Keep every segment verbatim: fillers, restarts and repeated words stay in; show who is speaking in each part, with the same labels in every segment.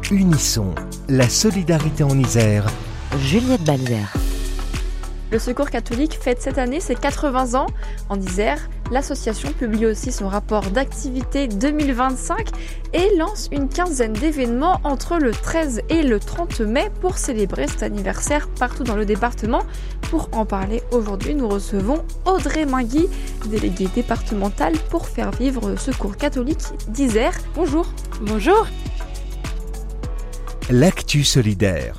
Speaker 1: Unisson, la solidarité en Isère.
Speaker 2: Juliette Balzer.
Speaker 3: Le Secours catholique fête cette année ses quatre-vingts ans. En Isère, l'association publie aussi son rapport d'activité deux mille vingt-cinq et lance une quinzaine d'événements entre le treize et le trente mai pour célébrer cet anniversaire partout dans le département. Pour en parler aujourd'hui, nous recevons Audrey Mingui, déléguée départementale pour faire vivre le Secours catholique d'Isère. Bonjour.
Speaker 4: Bonjour.
Speaker 1: L'actu solidaire.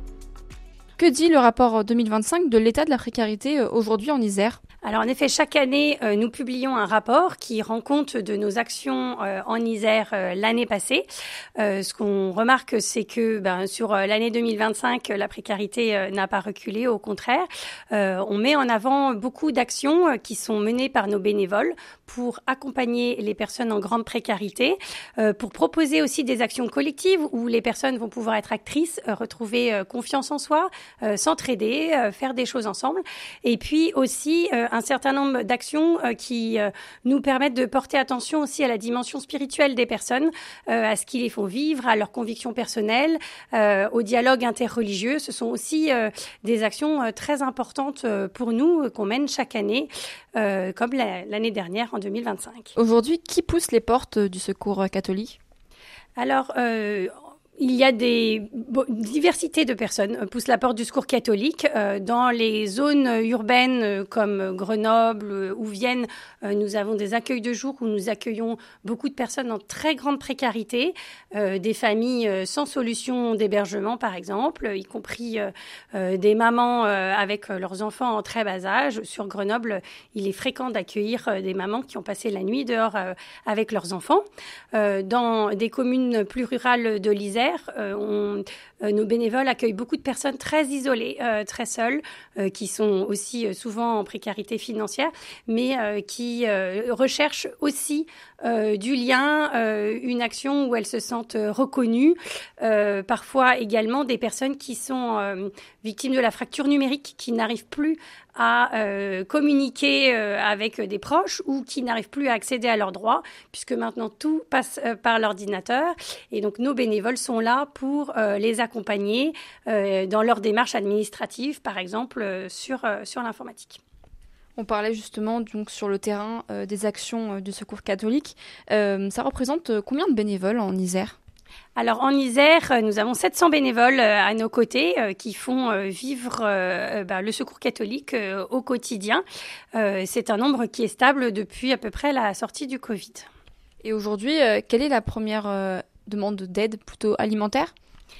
Speaker 3: Que dit le rapport deux mille vingt-cinq de l'état de la précarité aujourd'hui en Isère ?
Speaker 4: Alors en effet, chaque année, euh, nous publions un rapport qui rend compte de nos actions euh, en Isère euh, l'année passée. Euh, ce qu'on remarque, c'est que ben, sur euh, l'année deux mille vingt-cinq, la précarité euh, n'a pas reculé, au contraire. Euh, on met en avant beaucoup d'actions euh, qui sont menées par nos bénévoles pour accompagner les personnes en grande précarité, euh, pour proposer aussi des actions collectives où les personnes vont pouvoir être actrices, euh, retrouver euh, confiance en soi, euh, s'entraider, euh, faire des choses ensemble. Et puis aussi euh, un certain nombre d'actions euh, qui euh, nous permettent de porter attention aussi à la dimension spirituelle des personnes, euh, à ce qui les font vivre, à leurs convictions personnelles, euh, au dialogue interreligieux. Ce sont aussi euh, des actions euh, très importantes euh, pour nous euh, qu'on mène chaque année, euh, comme la, l'année dernière en deux mille vingt-cinq.
Speaker 3: Aujourd'hui, qui pousse les portes du Secours catholique ?
Speaker 4: Alors, euh, il y a des bon, diversité de personnes euh, poussent la porte du Secours catholique. Euh, dans les zones urbaines euh, comme Grenoble euh, ou Vienne, euh, nous avons des accueils de jour où nous accueillons beaucoup de personnes en très grande précarité, euh, des familles euh, sans solution d'hébergement par exemple, y compris euh, euh, des mamans euh, avec leurs enfants en très bas âge. Sur Grenoble, il est fréquent d'accueillir euh, des mamans qui ont passé la nuit dehors euh, avec leurs enfants. Euh, dans des communes plus rurales de l'Isère, Euh, on, euh, nos bénévoles accueillent beaucoup de personnes très isolées, euh, très seules, euh, qui sont aussi euh, souvent en précarité financière, mais euh, qui euh, recherchent aussi euh, du lien, euh, une action où elles se sentent euh, reconnues. Euh, parfois également des personnes qui sont euh, victimes de la fracture numérique, qui n'arrivent plus à euh, communiquer euh, avec des proches ou qui n'arrivent plus à accéder à leurs droits, puisque maintenant tout passe euh, par l'ordinateur. Et donc nos bénévoles sont là pour euh, les accompagner euh, dans leur démarche administrative, par exemple, euh, sur, euh, sur l'informatique.
Speaker 3: On parlait justement donc sur le terrain euh, des actions euh, du Secours catholique. Euh, ça représente euh, combien de bénévoles en Isère ?
Speaker 4: Alors en Isère, nous avons sept cents bénévoles euh, à nos côtés euh, qui font euh, vivre euh, bah, le Secours catholique euh, au quotidien. Euh, c'est un nombre qui est stable depuis à peu près la sortie du Covid.
Speaker 3: Et aujourd'hui, euh, quelle est la première euh, demande d'aide, plutôt alimentaire ?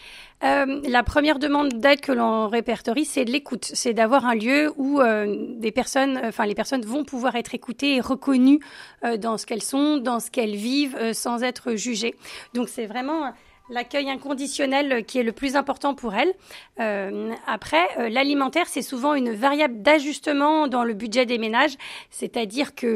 Speaker 4: Euh, la première demande d'aide que l'on répertorie, c'est de l'écoute. C'est d'avoir un lieu où euh, des personnes, enfin les personnes vont pouvoir être écoutées et reconnues euh, dans ce qu'elles sont, dans ce qu'elles vivent, euh, sans être jugées. Donc c'est vraiment l'accueil inconditionnel qui est le plus important pour elles. Euh, après, euh, l'alimentaire, c'est souvent une variable d'ajustement dans le budget des ménages, c'est-à-dire que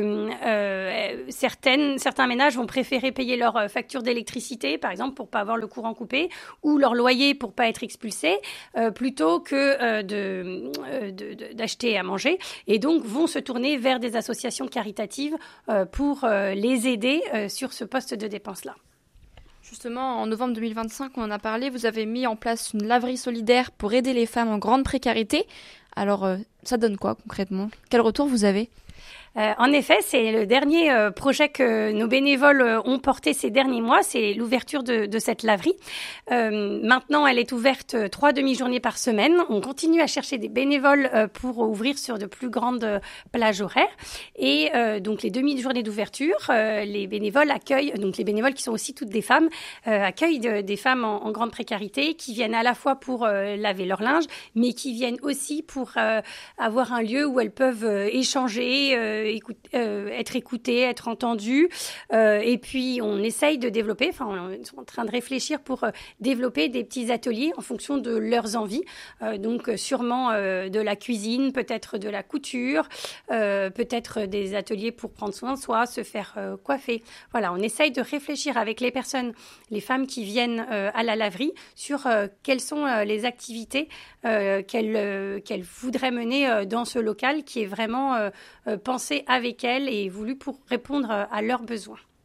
Speaker 4: euh, certaines, certains ménages vont préférer payer leur facture d'électricité, par exemple, pour pas avoir le courant coupé, ou leur loyer pour pas être expulsés, euh, plutôt que euh, de, euh, de, de, d'acheter à manger, et donc vont se tourner vers des associations caritatives euh, pour euh, les aider euh, sur ce poste de dépense-là.
Speaker 3: Justement, en novembre deux mille vingt-cinq, on en a parlé, vous avez mis en place une laverie solidaire pour aider les femmes en grande précarité. Alors, euh, ça donne quoi concrètement ? Quel retour vous avez ?
Speaker 4: Euh, en effet, c'est le dernier euh, projet que nos bénévoles euh, ont porté ces derniers mois, c'est l'ouverture de, de cette laverie. Euh, maintenant, elle est ouverte euh, trois demi-journées par semaine. On continue à chercher des bénévoles euh, pour ouvrir sur de plus grandes euh, plages horaires. Et euh, donc, les demi-journées d'ouverture, euh, les bénévoles accueillent, donc les bénévoles qui sont aussi toutes des femmes, euh, accueillent de, des femmes en, en grande précarité qui viennent à la fois pour euh, laver leur linge, mais qui viennent aussi pour euh, avoir un lieu où elles peuvent euh, échanger, euh, Écoute, euh, être écouté, être entendu. Euh, et puis, on essaye de développer, enfin, on est en train de réfléchir pour euh, développer des petits ateliers en fonction de leurs envies. Euh, donc, sûrement euh, de la cuisine, peut-être de la couture, euh, peut-être des ateliers pour prendre soin de soi, se faire euh, coiffer. Voilà, on essaye de réfléchir avec les personnes, les femmes qui viennent euh, à la laverie, sur euh, quelles sont euh, les activités euh, qu'elles, euh, qu'elles voudraient mener euh, dans ce local qui est vraiment euh, euh, pensé avec elles et voulu pour répondre à leurs besoins.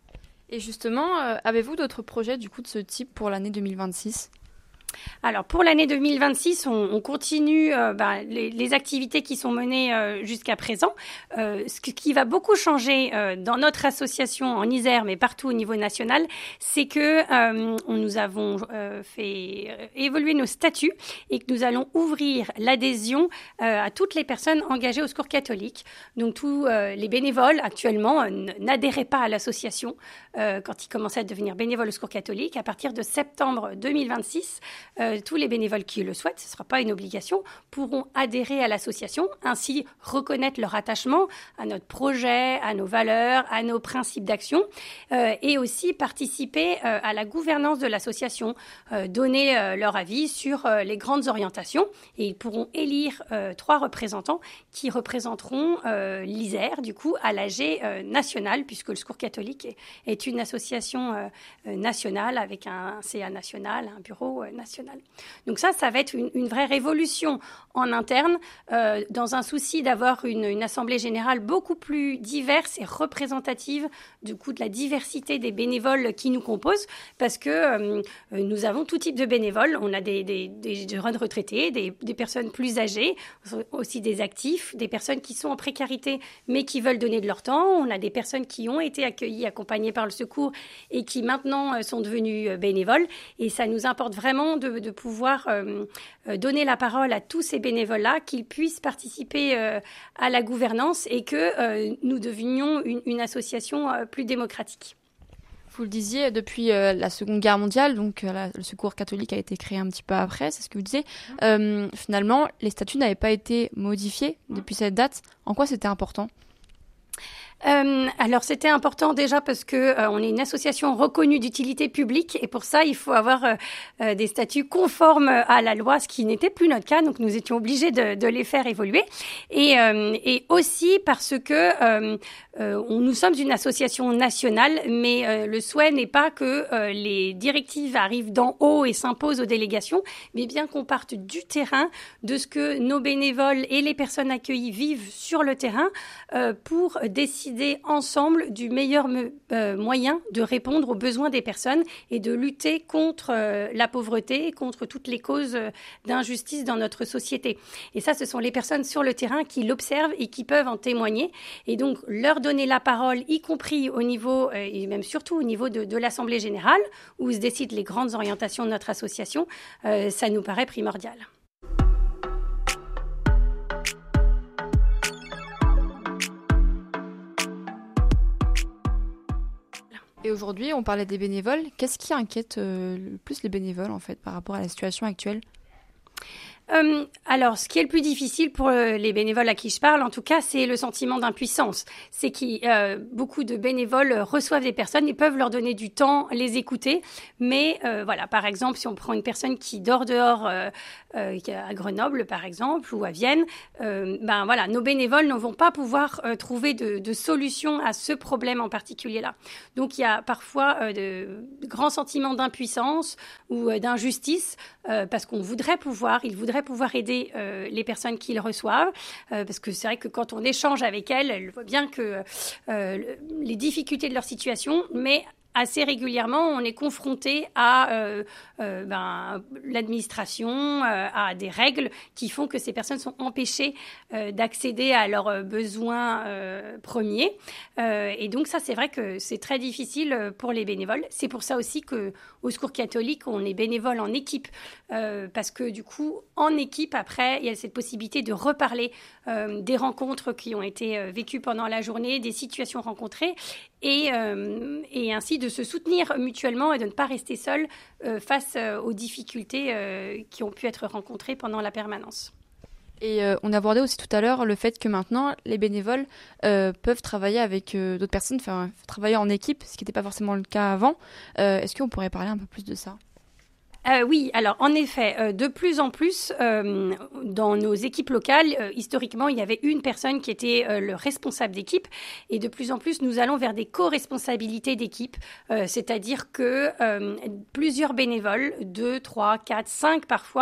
Speaker 3: Et justement, euh, avez-vous d'autres projets du coup de ce type pour l'année deux mille vingt-six ?
Speaker 4: Alors pour l'année deux mille vingt-six, on, on continue euh, bah, les, les activités qui sont menées euh, jusqu'à présent. Euh, ce qui va beaucoup changer euh, dans notre association en Isère, mais partout au niveau national, c'est que euh, on, nous avons euh, fait évoluer nos statuts et que nous allons ouvrir l'adhésion euh, à toutes les personnes engagées au Secours catholique. Donc tous euh, les bénévoles actuellement euh, n'adhéraient pas à l'association euh, quand ils commençaient à devenir bénévoles au Secours catholique. À partir de septembre deux mille vingt-six, Euh, tous les bénévoles qui le souhaitent, ce ne sera pas une obligation, pourront adhérer à l'association, ainsi reconnaître leur attachement à notre projet, à nos valeurs, à nos principes d'action, euh, et aussi participer euh, à la gouvernance de l'association, euh, donner euh, leur avis sur euh, les grandes orientations, et ils pourront élire euh, trois représentants qui représenteront euh, l'Isère, du coup, à l'A G euh, national, puisque le Secours catholique est, est une association euh, nationale avec un C A national, un bureau euh, national. Donc ça, ça va être une, une vraie révolution en interne, euh, dans un souci d'avoir une, une assemblée générale beaucoup plus diverse et représentative du coup de la diversité des bénévoles qui nous composent, parce que euh, nous avons tout type de bénévoles. On a des, des, des jeunes retraités, des, des personnes plus âgées, aussi des actifs, des personnes qui sont en précarité mais qui veulent donner de leur temps. On a des personnes qui ont été accueillies, accompagnées par le secours et qui maintenant sont devenues bénévoles. Et ça nous importe vraiment De, de pouvoir euh, donner la parole à tous ces bénévoles-là, qu'ils puissent participer euh, à la gouvernance et que euh, nous devenions une, une association euh, plus démocratique.
Speaker 3: Vous le disiez, depuis euh, la Seconde Guerre mondiale, donc euh, la, le Secours catholique a été créé un petit peu après, c'est ce que vous disiez. Euh, finalement, les statuts n'avaient pas été modifiés depuis cette date. En quoi c'était important ?
Speaker 4: Euh, alors c'était important déjà parce que euh, on est une association reconnue d'utilité publique et pour ça il faut avoir euh, euh, des statuts conformes à la loi, ce qui n'était plus notre cas, donc nous étions obligés de, de les faire évoluer et, euh, et aussi parce que euh, euh, on, nous sommes une association nationale, mais euh, le souhait n'est pas que euh, les directives arrivent d'en haut et s'imposent aux délégations, mais bien qu'on parte du terrain, de ce que nos bénévoles et les personnes accueillies vivent sur le terrain euh, pour décider ensemble du meilleur me, euh, moyen de répondre aux besoins des personnes et de lutter contre euh, la pauvreté, contre toutes les causes euh, d'injustice dans notre société. Et ça, ce sont les personnes sur le terrain qui l'observent et qui peuvent en témoigner. Et donc, leur donner la parole, y compris au niveau, euh, et même surtout au niveau de, de l'Assemblée générale, où se décident les grandes orientations de notre association, euh, ça nous paraît primordial.
Speaker 3: Et aujourd'hui, on parlait des bénévoles. Qu'est-ce qui inquiète euh, le plus les bénévoles, en fait, par rapport à la situation actuelle ?
Speaker 4: Euh, alors, ce qui est le plus difficile pour euh, les bénévoles à qui je parle, en tout cas, c'est le sentiment d'impuissance. C'est que euh, beaucoup de bénévoles reçoivent des personnes et peuvent leur donner du temps, les écouter. Mais euh, voilà, par exemple, si on prend une personne qui dort dehors euh, euh, à Grenoble, par exemple, ou à Vienne, euh, ben voilà, nos bénévoles ne vont pas pouvoir euh, trouver de, de solution à ce problème en particulier-là. Donc, il y a parfois euh, de, de grands sentiments d'impuissance ou euh, d'injustice euh, parce qu'on voudrait pouvoir, ils voudraient pouvoir aider euh, les personnes qui le reçoivent, euh, parce que c'est vrai que quand on échange avec elles, elles voient bien que euh, les difficultés de leur situation, mais assez régulièrement, on est confronté à euh, euh, ben, l'administration, euh, à des règles qui font que ces personnes sont empêchées euh, d'accéder à leurs besoins euh, premiers. Euh, et donc ça, c'est vrai que c'est très difficile pour les bénévoles. C'est pour ça aussi qu'au Secours catholique, on est bénévole en équipe, euh, parce que du coup, en équipe, après, il y a cette possibilité de reparler euh, des rencontres qui ont été euh, vécues pendant la journée, des situations rencontrées, et, euh, et ainsi de se soutenir mutuellement et de ne pas rester seul euh, face euh, aux difficultés euh, qui ont pu être rencontrées pendant la permanence.
Speaker 3: Et euh, on abordait aussi tout à l'heure le fait que maintenant, les bénévoles euh, peuvent travailler avec euh, d'autres personnes, enfin, travailler en équipe, ce qui n'était pas forcément le cas avant. Euh, est-ce qu'on pourrait parler un peu plus de ça ?
Speaker 4: Euh, oui, alors en effet, euh, de plus en plus, euh, dans nos équipes locales, euh, historiquement, il y avait une personne qui était euh, le responsable d'équipe, et de plus en plus, nous allons vers des co-responsabilités d'équipe, euh, c'est-à-dire que euh, plusieurs bénévoles, deux, trois, quatre, cinq parfois,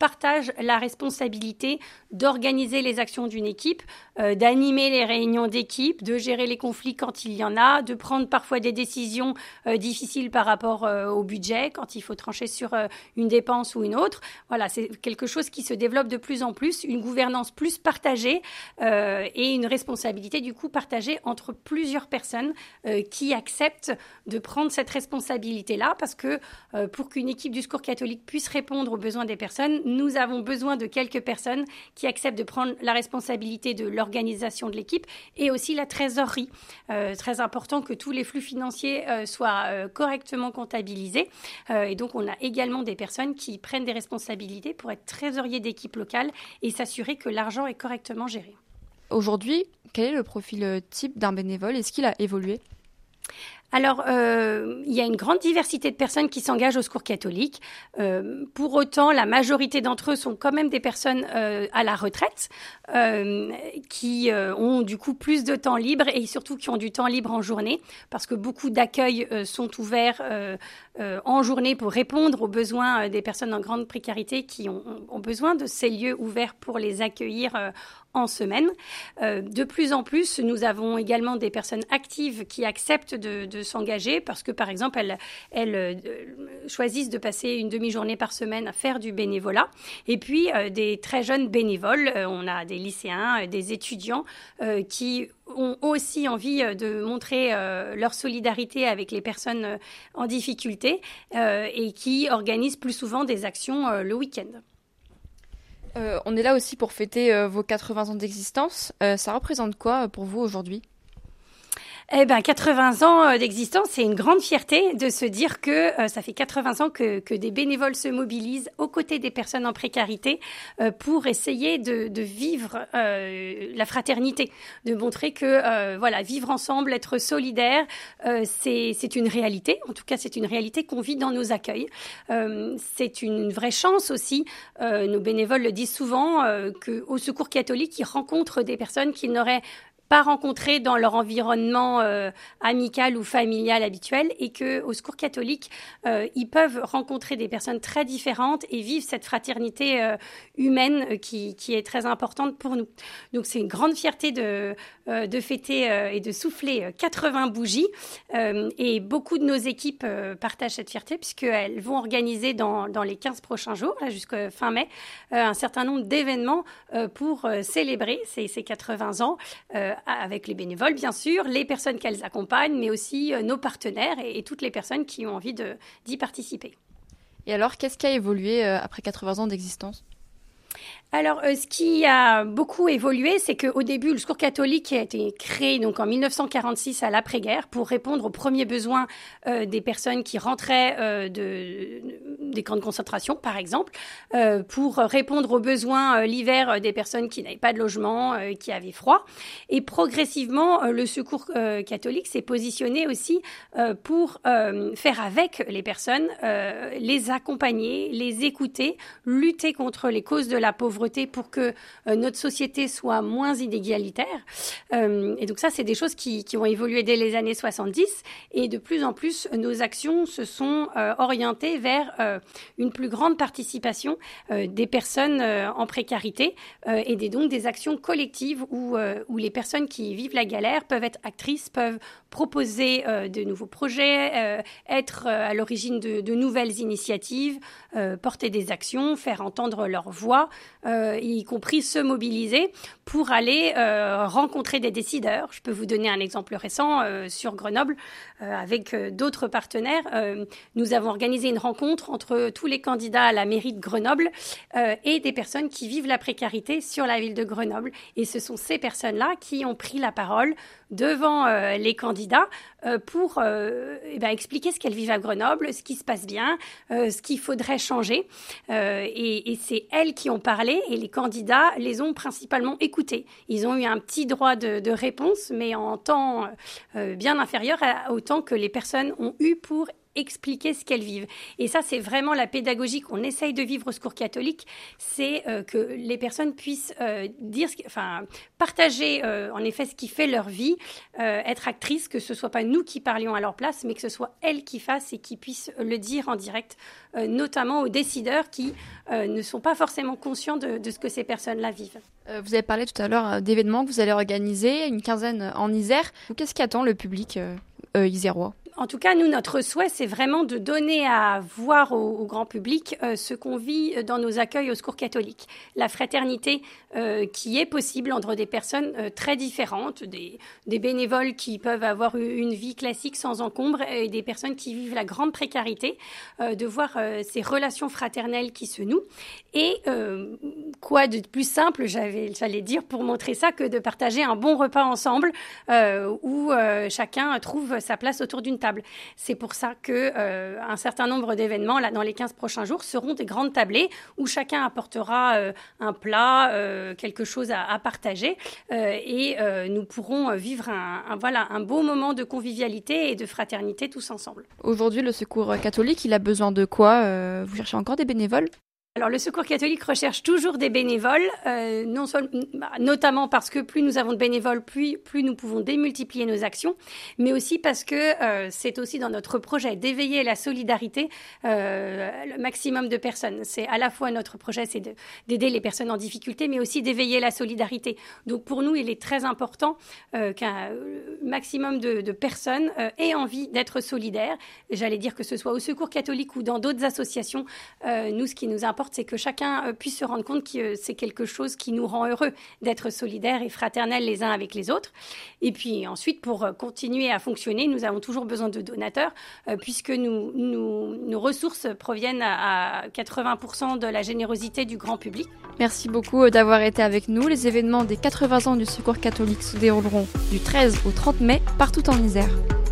Speaker 4: partagent la responsabilité d'organiser les actions d'une équipe, euh, d'animer les réunions d'équipe, de gérer les conflits quand il y en a, de prendre parfois des décisions euh, difficiles par rapport euh, au budget, quand il faut trancher sur euh, une dépense ou une autre. Voilà, c'est quelque chose qui se développe de plus en plus, une gouvernance plus partagée euh, et une responsabilité du coup partagée entre plusieurs personnes euh, qui acceptent de prendre cette responsabilité-là, parce que euh, pour qu'une équipe du Secours catholique puisse répondre aux besoins des personnes, nous avons besoin de quelques personnes qui acceptent de prendre la responsabilité de l'organisation de l'équipe et aussi la trésorerie. Euh, très important que tous les flux financiers euh, soient euh, correctement comptabilisés. Euh, et donc, on a également des personnes qui prennent des responsabilités pour être trésorier d'équipe locale et s'assurer que l'argent est correctement géré.
Speaker 3: Aujourd'hui, quel est le profil type d'un bénévole? Est-ce qu'il a évolué?
Speaker 4: Alors, euh, il y a une grande diversité de personnes qui s'engagent au Secours catholique. Euh, pour autant, la majorité d'entre eux sont quand même des personnes euh, à la retraite, euh, qui euh, ont du coup plus de temps libre et surtout qui ont du temps libre en journée, parce que beaucoup d'accueils euh, sont ouverts euh, euh, en journée pour répondre aux besoins euh, des personnes en grande précarité qui ont, ont besoin de ces lieux ouverts pour les accueillir euh, en semaine. Euh, de plus en plus, nous avons également des personnes actives qui acceptent de, de s'engager parce que, par exemple, elles, elles euh, choisissent de passer une demi-journée par semaine à faire du bénévolat. Et puis, euh, des très jeunes bénévoles. Euh, on a des lycéens, euh, des étudiants euh, qui ont aussi envie de montrer euh, leur solidarité avec les personnes euh, en difficulté euh, et qui organisent plus souvent des actions euh, le week-end.
Speaker 3: Euh, on est là aussi pour fêter euh, vos quatre-vingts ans d'existence. Euh, ça représente quoi pour vous aujourd'hui ?
Speaker 4: Eh ben, quatre-vingts ans d'existence, c'est une grande fierté de se dire que euh, ça fait quatre-vingts ans que, que des bénévoles se mobilisent aux côtés des personnes en précarité euh, pour essayer de, de vivre euh, la fraternité, de montrer que euh, voilà, vivre ensemble, être solidaire, euh, c'est, c'est une réalité. En tout cas, c'est une réalité qu'on vit dans nos accueils. Euh, c'est une vraie chance aussi. Euh, nos bénévoles le disent souvent euh, qu'au Secours catholique, ils rencontrent des personnes qu'ils n'auraient pas rencontrés dans leur environnement euh, amical ou familial habituel et qu'au Secours catholique, euh, ils peuvent rencontrer des personnes très différentes et vivre cette fraternité euh, humaine euh, qui, qui est très importante pour nous. Donc, c'est une grande fierté de, euh, de fêter euh, et de souffler quatre-vingts bougies euh, et beaucoup de nos équipes euh, partagent cette fierté puisqu'elles vont organiser dans, dans les quinze prochains jours, là, jusqu'à fin mai, euh, un certain nombre d'événements euh, pour euh, célébrer ces, ces quatre-vingts ans euh, avec les bénévoles, bien sûr, les personnes qu'elles accompagnent, mais aussi euh, nos partenaires et, et toutes les personnes qui ont envie de, d'y participer.
Speaker 3: Et alors, qu'est-ce qui a évolué euh, après quatre-vingts ans d'existence ?
Speaker 4: Alors, euh, ce qui a beaucoup évolué, c'est qu'au début, le Secours catholique a été créé donc en dix-neuf cent quarante-six à l'après-guerre pour répondre aux premiers besoins euh, des personnes qui rentraient euh, de, des camps de concentration, par exemple, euh, pour répondre aux besoins euh, l'hiver euh, des personnes qui n'avaient pas de logement, euh, qui avaient froid. Et progressivement, euh, le Secours euh, catholique s'est positionné aussi euh, pour euh, faire avec les personnes, euh, les accompagner, les écouter, lutter contre les causes de la pauvreté pour que euh, notre société soit moins inégalitaire. Euh, et donc ça, c'est des choses qui, qui ont évolué dès les années soixante-dix. Et de plus en plus, nos actions se sont euh, orientées vers euh, une plus grande participation euh, des personnes euh, en précarité euh, et des, donc des actions collectives où, euh, où les personnes qui vivent la galère peuvent être actrices, peuvent proposer euh, de nouveaux projets, euh, être euh, à l'origine de, de nouvelles initiatives, euh, porter des actions, faire entendre leur voix, euh, y compris se mobiliser pour aller euh, rencontrer des décideurs. Je peux vous donner un exemple récent euh, sur Grenoble euh, avec euh, d'autres partenaires. Euh, nous avons organisé une rencontre entre tous les candidats à la mairie de Grenoble euh, et des personnes qui vivent la précarité sur la ville de Grenoble. Et ce sont ces personnes-là qui ont pris la parole devant euh, les candidats euh, pour euh, eh ben, expliquer ce qu'elles vivent à Grenoble, ce qui se passe bien, euh, ce qu'il faudrait changer. Euh, et, et c'est elles qui ont parlé et les candidats les ont principalement écoutées. Ils ont eu un petit droit de, de réponse, mais en temps euh, bien inférieur à, au temps que les personnes ont eu pour expliquer ce qu'elles vivent. Et ça, c'est vraiment la pédagogie qu'on essaye de vivre au Secours catholique, c'est euh, que les personnes puissent euh, dire, ce qui, enfin, partager euh, en effet ce qui fait leur vie, euh, être actrices, que ce soit pas nous qui parlions à leur place, mais que ce soit elles qui fassent et qui puissent le dire en direct, euh, notamment aux décideurs qui euh, ne sont pas forcément conscients de, de ce que ces personnes-là vivent.
Speaker 3: Euh, vous avez parlé tout à l'heure d'événements que vous allez organiser, une quinzaine en Isère. Qu'est-ce qui attend le public euh, euh, isérois ?
Speaker 4: En tout cas, nous, notre souhait, c'est vraiment de donner à voir au, au grand public euh, ce qu'on vit dans nos accueils au Secours catholique. La fraternité euh, qui est possible entre des personnes euh, très différentes, des, des bénévoles qui peuvent avoir une vie classique sans encombre et des personnes qui vivent la grande précarité, euh, de voir euh, ces relations fraternelles qui se nouent. Et euh, quoi de plus simple, j'avais, j'allais dire, pour montrer ça, que de partager un bon repas ensemble euh, où euh, chacun trouve sa place autour d'une table. C'est pour ça que euh, un certain nombre d'événements là dans les quinze prochains jours seront des grandes tablées où chacun apportera euh, un plat, euh, quelque chose à, à partager euh, et euh, nous pourrons vivre un, un voilà un beau moment de convivialité et de fraternité tous ensemble.
Speaker 3: Aujourd'hui, le Secours catholique, il a besoin de quoi ? euh, Vous cherchez encore des bénévoles ?
Speaker 4: Alors, le Secours catholique recherche toujours des bénévoles, euh, non seulement, notamment parce que plus nous avons de bénévoles, plus, plus nous pouvons démultiplier nos actions, mais aussi parce que euh, c'est aussi dans notre projet d'éveiller la solidarité euh, le maximum de personnes. C'est à la fois notre projet, c'est de, d'aider les personnes en difficulté, mais aussi d'éveiller la solidarité. Donc, pour nous, il est très important euh, qu'un maximum de, de personnes euh, aient envie d'être solidaires. J'allais dire que ce soit au Secours catholique ou dans d'autres associations. Euh, nous, ce qui nous importe, c'est que chacun puisse se rendre compte que c'est quelque chose qui nous rend heureux d'être solidaires et fraternels les uns avec les autres. Et puis ensuite, pour continuer à fonctionner, nous avons toujours besoin de donateurs, euh, puisque nous, nous, nos ressources proviennent à, à quatre-vingts pour cent de la générosité du grand public.
Speaker 3: Merci beaucoup d'avoir été avec nous. Les événements des quatre-vingts ans du Secours catholique se dérouleront du treize au trente mai partout en Isère.